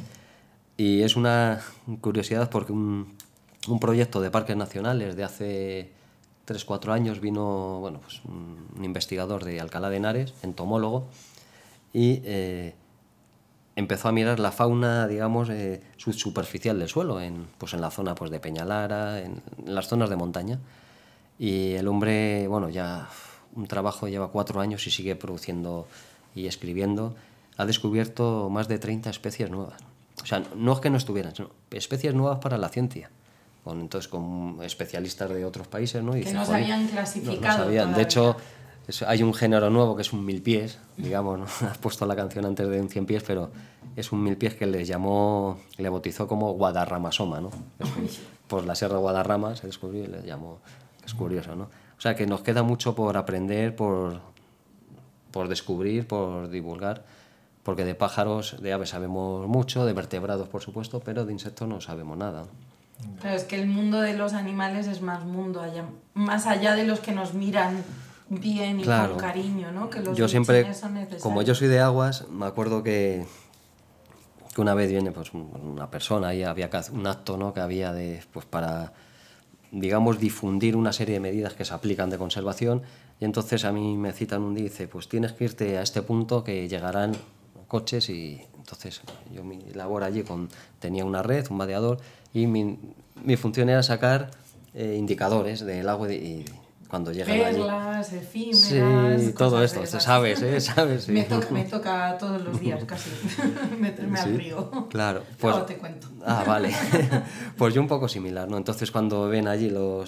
Y es una curiosidad porque un proyecto de parques nacionales de hace 3-4 años vino, bueno, pues un investigador de Alcalá de Henares, entomólogo, y empezó a mirar la fauna, digamos, subsuperficial del suelo, pues en la zona pues, de Peñalara, en las zonas de montaña. Y el hombre, bueno, ya un trabajo, lleva 4 años y sigue produciendo y escribiendo. Ha descubierto más de 30 especies nuevas. O sea, no es que no estuvieran, sino especies nuevas para la ciencia. Entonces, con especialistas de otros países, ¿no? Y que dice, no se habían clasificado. No sabían. De hecho, hay un género nuevo que es un milpiés, digamos, ¿no? Has puesto la canción antes de un 100 pies, pero es un milpiés que le bautizó como Guadarramasoma, ¿no? Por la Sierra de Guadarrama se descubrió y le llamó. Es curioso, ¿no? O sea, que nos queda mucho por aprender, por descubrir, por divulgar, porque de pájaros, de aves sabemos mucho, de vertebrados, por supuesto, pero de insectos no sabemos nada. Claro, es que el mundo de los animales es más mundo, más allá de los que nos miran bien y con cariño, ¿no? Que los yo siempre, son necesarios. como yo soy de aguas, me acuerdo que una vez viene pues una persona y había un acto, ¿no? Que había pues para, digamos, difundir una serie de medidas que se aplican de conservación, y entonces a mí me citan un día y dice, pues tienes que irte a este punto que llegarán coches, y entonces yo mi labor allí tenía una red, un vadeador, y mi función era sacar indicadores del agua y cuando llegan perlas, allí, efímeras, sí, todo esto, sabes, ¿sabes? Sí. Me toca todos los días casi meterme al río. Claro, pues luego te cuento. Ah, vale. Pues yo un poco similar, ¿no? Entonces cuando ven allí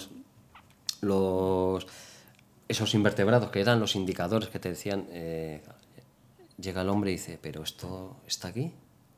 esos invertebrados que eran los indicadores que te decían, llega el hombre y dice, ¿pero esto está aquí?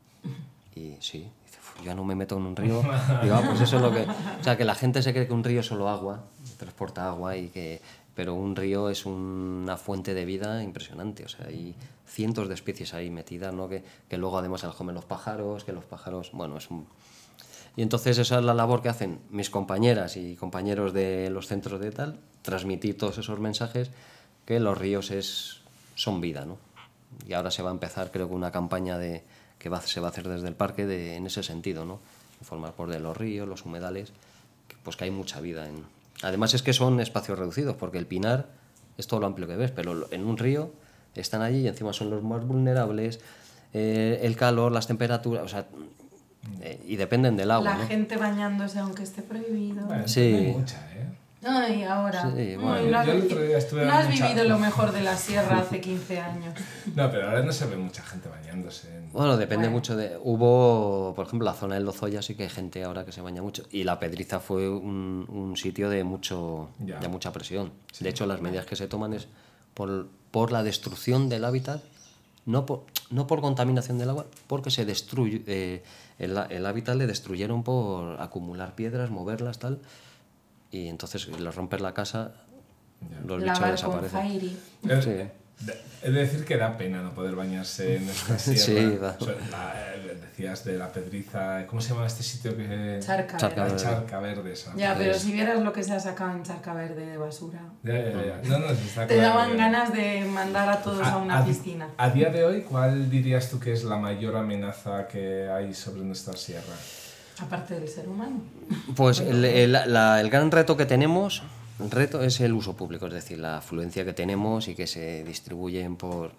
Y sí, dice, yo ya no me meto en un río. Digo, pues eso es lo que... O sea, que la gente se cree que un río es solo agua, transporta agua, pero un río es una fuente de vida impresionante. O sea, hay cientos de especies ahí metidas, ¿no? Que luego además se las comen los pájaros, que los pájaros... Bueno, Y entonces esa es la labor que hacen mis compañeras y compañeros de los centros de tal, transmitir todos esos mensajes, que los ríos son vida, ¿no? Y ahora se va a empezar, creo que una campaña se va a hacer desde el parque en ese sentido, ¿no? Informar de los ríos, los humedales, pues que hay mucha vida. Además es que son espacios reducidos, porque el pinar es todo lo amplio que ves, pero en un río están allí y encima son los más vulnerables, el calor, las temperaturas, o sea, y dependen del agua. La gente bañándose aunque esté prohibido. Bueno, sí. Hay mucha, Ay, ahora. Sí, bueno. Yo el otro día estuve no has vivido lo mejor de la sierra hace 15 años. No, pero ahora no se ve mucha gente bañándose. Bueno, depende mucho Hubo, por ejemplo, la zona del Lozoya sí que hay gente ahora que se baña mucho. Y La Pedriza fue un sitio de mucha presión. Sí. De hecho, las medidas que se toman es por la destrucción del hábitat, no por contaminación del agua, porque se destruye el hábitat le destruyeron por acumular piedras, moverlas, tal... Y entonces le rompes la casa, los bichos desaparecen. Sí. Es decir que da pena no poder bañarse en esta sierra. Sí, decías de La Pedriza, ¿cómo se llama este sitio que...? Charca Verde. Ya, pero si vieras lo que se ha sacado en Charca Verde de basura. Ya. No, está te daban ganas de mandar a todos a una piscina. A día de hoy, ¿cuál dirías tú que es la mayor amenaza que hay sobre nuestra sierra? Aparte del ser humano. Pues el gran reto que tenemos, es el uso público, es decir, la afluencia que tenemos y que se distribuyen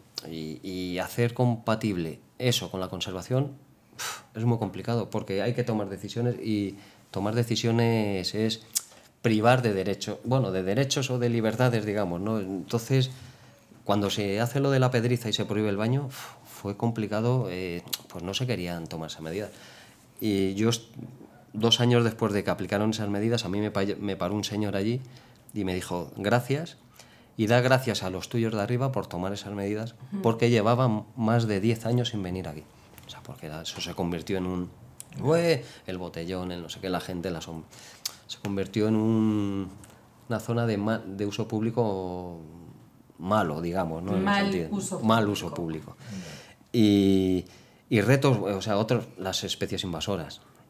y hacer compatible eso con la conservación es muy complicado, porque hay que tomar decisiones, y tomar decisiones es privar de derechos o de libertades, digamos, ¿no? Entonces, cuando se hace lo de La Pedriza y se prohíbe el baño, fue complicado, pues no se querían tomar esas medidas. Y yo, 2 años después de que aplicaron esas medidas, a mí me paró un señor allí y me dijo, gracias, y da gracias a los tuyos de arriba por tomar esas medidas, porque llevaban más de 10 años sin venir aquí. O sea, porque eso se convirtió en el botellón, el no sé qué, la gente, se convirtió en una zona de uso público malo, digamos, ¿no? Mal uso público. Y retos, o sea, las especies invasoras.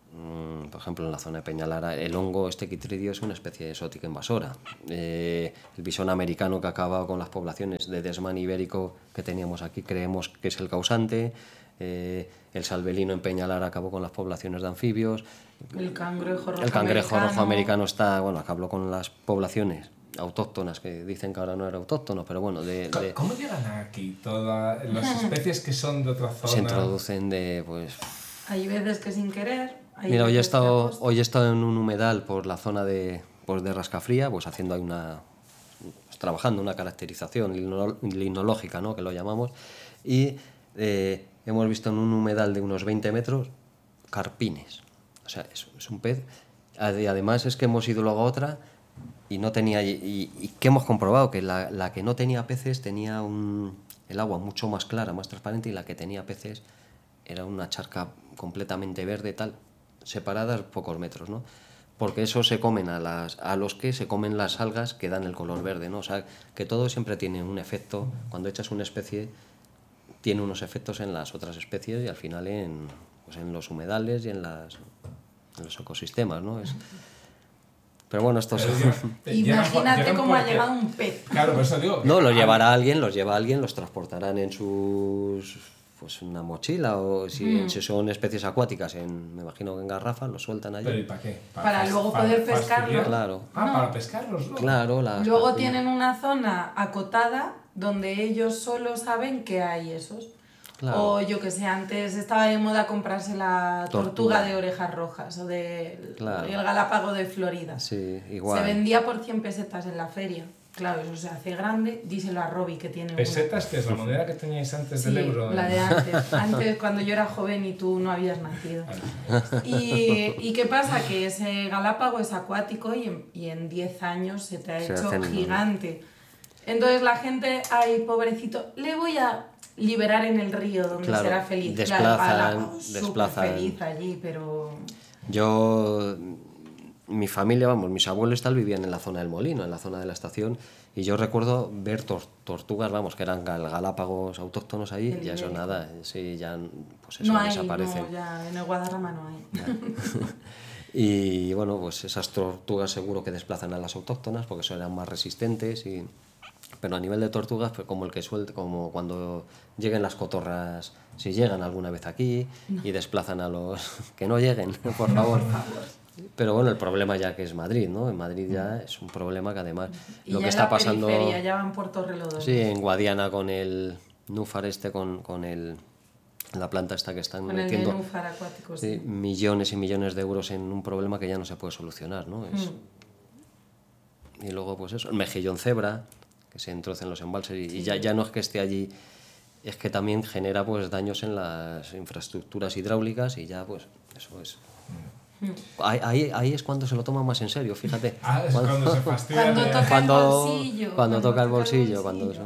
Por ejemplo, en la zona de Peñalara, el hongo Chytridium es una especie exótica invasora. El bisón americano que ha acabado con las poblaciones de desmán ibérico que teníamos aquí, creemos que es el causante. El salvelino en Peñalara acabó con las poblaciones de anfibios. El cangrejo rojo americano está, bueno, acabó con las poblaciones autóctonas, que dicen que ahora no era autóctono, pero bueno... ¿Cómo llegan aquí todas las especies que son de otra zona? Se introducen de, pues... Hay veces que sin querer... Mira, hoy he estado en un humedal por la zona de Rascafría, pues haciendo ahí trabajando una caracterización limnológica, ¿no?, que lo llamamos, y hemos visto en un humedal de unos 20 metros carpines. O sea, es un pez. Y además es que hemos ido luego a otra y no tenía... Y que hemos comprobado que la que no tenía peces tenía el agua mucho más clara, más transparente, y la que tenía peces era una charca completamente verde, tal, separadas pocos metros, ¿no? Porque eso se comen a los que se comen las algas que dan el color verde, ¿no? O sea, que todo siempre tiene un efecto. Cuando echas una especie, tiene unos efectos en las otras especies y al final en los humedales y en los ecosistemas, ¿no? Pero bueno, esto es... Imagínate cómo ha llegado un pez. Claro, por eso digo... No, los lleva alguien, los transportarán en una mochila, o si son especies acuáticas, me imagino que en garrafas, los sueltan allí. ¿Pero y para qué? Para luego poder pescarlos. Claro. Para pescarlos, ¿no? Claro. Luego tienen una zona acotada donde ellos solo saben que hay esos. Claro. O yo que sé, antes estaba de moda comprarse la tortuga de orejas rojas o el galápago de Florida. Sí, igual. Se vendía por 100 pesetas en la feria. Claro, eso se hace grande, díselo a Robbie que tiene ¿Pesetas, que es la moneda que teníais antes del euro? La de antes. Antes, cuando yo era joven y tú no habías nacido. ¿Y qué pasa? Que ese galápago es acuático y en 10 años se te ha hecho gigante. Entonces la gente, ay, pobrecito, le voy a liberar en el río donde será feliz. Desplazan. Súper feliz allí, pero... Mi familia, mis abuelos vivían en la zona del molino, en la zona de la estación, y yo recuerdo ver tortugas, que eran galápagos autóctonos ahí, ya eso nada, sí, ya pues eso, no hay, desaparecen. No, ya en el Guadarrama no hay. Y bueno, pues esas tortugas seguro que desplazan a las autóctonas porque son más resistentes, pero a nivel de tortugas, pues como cuando lleguen las cotorras, si llegan alguna vez aquí, y desplazan a los... que no lleguen, por favor. Pero bueno, el problema ya que es Madrid, ¿no? En Madrid ya es un problema que además... Y lo que está pasando... ya van por Torrelodones. Sí, en Guadiana con el núfar con la planta esta que están metiendo... Con el núfar acuático, sí. Millones y millones de euros en un problema que ya no se puede solucionar, ¿no? Y luego, pues eso, el mejillón cebra, que se introduce en los embalses y ya no es que esté allí, es que también genera pues daños en las infraestructuras hidráulicas y ya pues eso es... Ahí es cuando se lo toma más en serio, fíjate. Es cuando se fastidia. Cuando toca el bolsillo.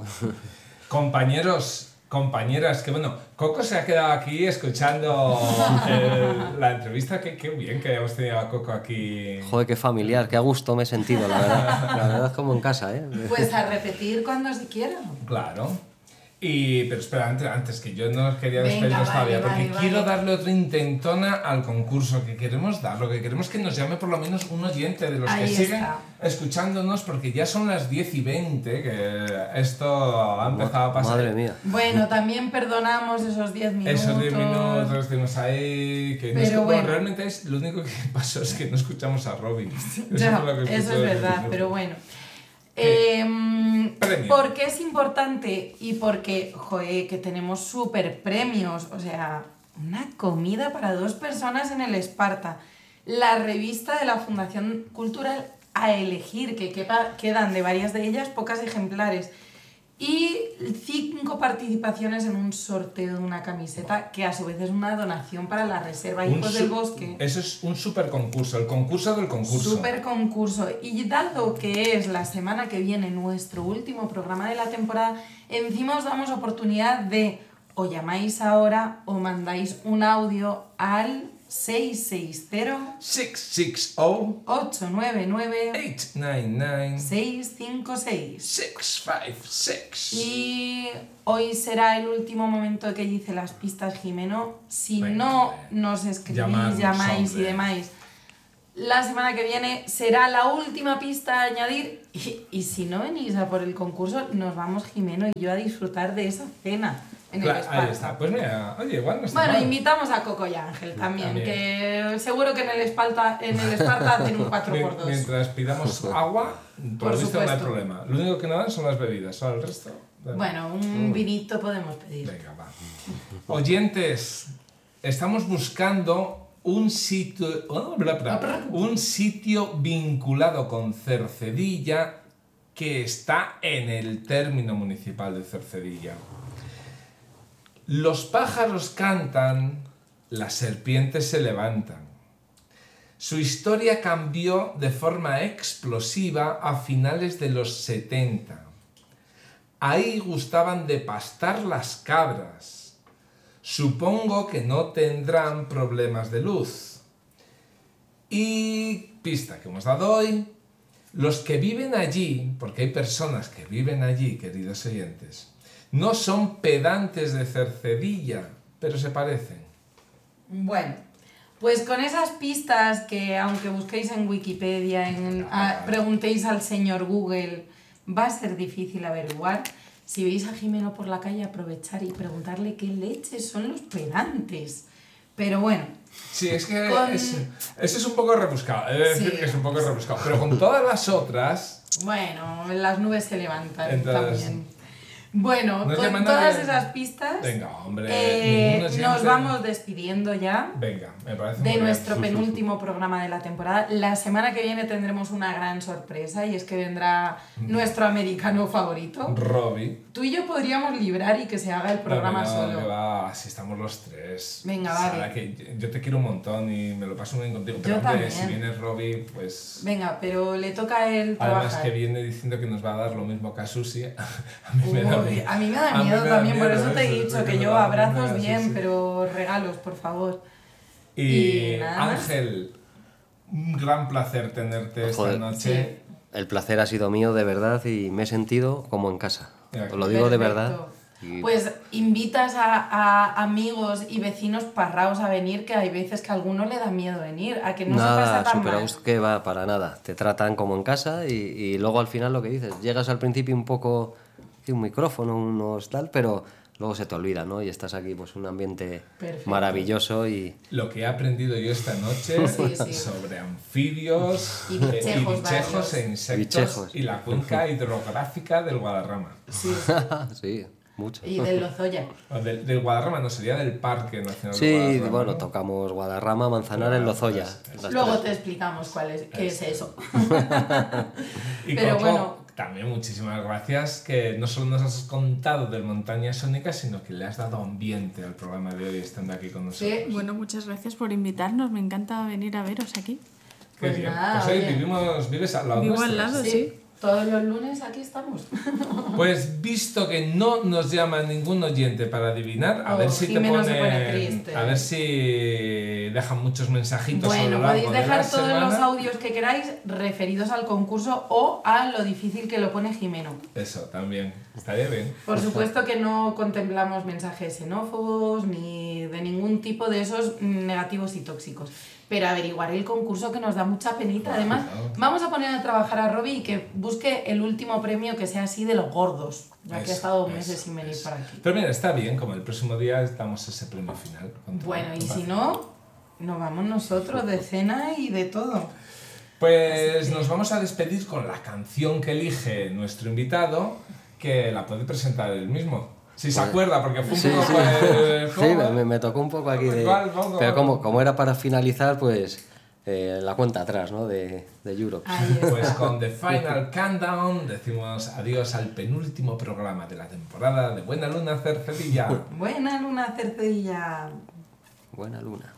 Compañeras, que bueno, Coco se ha quedado aquí escuchando la entrevista. Qué bien que hayamos tenido a Coco aquí. Joder, qué familiar, qué a gusto me he sentido, la verdad. La verdad es como en casa, ¿eh? Pues a repetir cuando se quiera. Claro. Pero espera, antes que yo no os quería despedirnos todavía, porque quiero darle otra intentona al concurso que queremos dar. Lo que queremos es que nos llame por lo menos un oyente de los que siguen escuchándonos, porque ya son las 10:20, que esto ha empezado a pasar. Madre mía. Bueno, también perdonamos esos 10 minutos. Esos 10 minutos estuvimos ahí, que realmente lo único que pasó es que no escuchamos a Robin. Eso es verdad, pero bueno. ¿Por qué es importante? Y porque, que tenemos súper premios, o sea, una comida para 2 personas en el Esparta, la revista de la Fundación Cultural A Elegir, que quedan de varias de ellas pocas ejemplares, y 5 participaciones en un sorteo de una camiseta que a su vez es una donación para la Reserva Hijos del Bosque. Eso es un super concurso, el concurso del concurso. Super concurso. Y dado que es la semana que viene nuestro último programa de la temporada, encima os damos oportunidad de o llamáis ahora o mandáis un audio al 660 660 899 899 656. 656. Y hoy será el último momento que dice las pistas, Jimeno. Si Venga, no hombre. nos escribís, Llamadnos, llamáis y hombre. demás, la semana que viene será la última pista a añadir. Y si no venís a por el concurso, nos vamos Jimeno y yo a disfrutar de esa cena en el Claro, Esparta. ahí está. Pues mira, oye, igual no está Bueno, mal. invitamos a Coco y Ángel también, También. que seguro que en el Esparta hacen un 4x2. Mientras pidamos agua, por Por lo visto no hay supuesto. problema. Lo único que no dan son las bebidas, solo el resto. Bueno, un vinito podemos pedir. Venga, va. Oyentes, estamos buscando un sitio vinculado con Cercedilla que está en el término municipal de Cercedilla. Los pájaros cantan, las serpientes se levantan. Su historia cambió de forma explosiva a finales de los 70. Ahí gustaban de pastar las cabras. Supongo que no tendrán problemas de luz. Y pista que hemos dado hoy, los que viven allí, porque hay personas que viven allí, queridos oyentes, no son pedantes de Cercedilla, pero se parecen. Bueno, pues con esas pistas que aunque busquéis en Wikipedia, preguntéis al señor Google, va a ser difícil averiguar. Si veis a Jimeno por la calle, aprovechar y preguntarle qué leches son los pedantes. Pero bueno. Sí, es que Con- ese es un poco rebuscado, he de decir Sí. que es un poco rebuscado, pero con todas las otras... Bueno, las nubes se levantan Entonces, también. Bueno, ¿nos con llaman todas nadie? esas pistas, Venga, hombre, ninguno nos siempre- vamos despidiendo ya Venga, me parece de muy nuestro bien. penúltimo programa de la temporada. La semana que viene tendremos una gran sorpresa y es que vendrá nuestro americano favorito. Robbie. Tú y yo podríamos librar y que se haga el programa No, solo. que va, si estamos los tres. Venga, Sara, vale. que yo te quiero un montón y me lo paso muy bien contigo. Pero Yo hombre, también. si viene Robbie, pues... Venga, pero le toca a él Además trabajar. que viene diciendo que nos va a dar lo mismo que a Susi. A mí me da Uy, miedo. a mí me da A mí miedo me da también, por miedo eso te he dicho porque que me yo da abrazos miedo, bien, sí, sí. pero regalos, por favor. Y Y nada más. Ángel, un gran placer tenerte esta Joder. noche. El placer ha sido mío de verdad y me he sentido como en casa. Ya, Os lo digo de Perfecto. verdad. Y Pues invitas a amigos y vecinos parraos a venir, que hay veces que a alguno le da miedo venir, a que no se pasa nada, tan súper a mal. gusto, que va, para nada. Te tratan como en casa y luego al final lo que dices, llegas al principio un poco, un micrófono, unos tal, pero luego se te olvida, ¿no? Y estás aquí, pues un ambiente Perfecto. maravilloso y Lo que he aprendido yo esta noche Sí, sí. sobre anfibios Y bichejos varios. e insectos Bichejos. y la cuenca hidrográfica del Guadarrama. Sí, sí, mucho. y del Lozoya. O del Guadarrama no, sería del Parque Nacional Sí, del Guadarrama. bueno, ¿no? tocamos Guadarrama, Manzanares, Claro, Lozoya. pues, las Luego tres. te explicamos qué es eso. Y Pero Coco, bueno. también muchísimas gracias, que no solo nos has contado del Montaña Sónica, sino que le has dado ambiente al programa de hoy estando aquí con nosotros. Sí. Bueno, muchas gracias por invitarnos. Me encanta venir a veros aquí. Qué Pues bien. nada, Pues hoy oye. vives al lado Vivo al nuestro. lado. Sí, Sí. todos los lunes aquí estamos. Pues visto que no nos llama ningún oyente para adivinar, a Oh, ver si te Jimeno se pone ponen, triste. a ver si dejan muchos mensajitos a lo Bueno, largo podéis de la dejar todos semana. los audios que queráis referidos al concurso o a lo difícil que lo pone Jimeno. Eso también, estaría bien. Por supuesto que no contemplamos mensajes xenófobos ni de ningún tipo de esos negativos y tóxicos. Pero averiguar el concurso, que nos da mucha penita. Además, vamos a poner a trabajar a Robbie y que busque el último premio que sea así de los gordos, ya que ha estado meses sin venir por aquí. Pero mira, está bien, como el próximo día damos ese premio final. Bueno, y si no, nos vamos nosotros de cena y de todo. Pues nos vamos a despedir con la canción que elige nuestro invitado, que la puede presentar él mismo. Si se acuerda, porque fue un Sí, poco... sí. ¿cómo? Sí, me tocó un poco aquí de... ¿Cuál? ¿Cómo? Pero como era para finalizar, pues la cuenta atrás, ¿no? De Europe. Ahí está. Pues con The Final Countdown decimos adiós al penúltimo programa de la temporada de Buena Luna Cercedilla. Buena luna, Cercedilla. Buena luna.